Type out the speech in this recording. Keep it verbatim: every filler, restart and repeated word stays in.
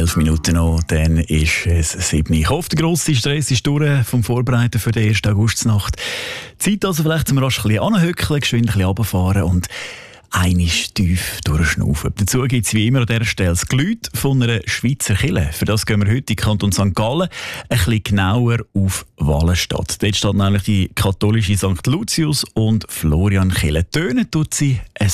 Elf Minuten noch, dann ist es sieben. Ich hoffe, der grosse Stress ist durch vom Vorbereiten für die erste Augustnacht. Zeit also vielleicht zum rasch ein bisschen anhöckeln, geschwind ein bisschen runterfahren und einmal tief durchschnaufen. Dazu gibt es wie immer an dieser Stelle das Geläut von einer Schweizer Kirche. Für das gehen wir heute in den Kanton Sankt Gallen, ein bisschen genauer auf Wallenstadt. Dort steht nämlich die katholische Sankt Lucius und Florian Kirche. Tönen tut sie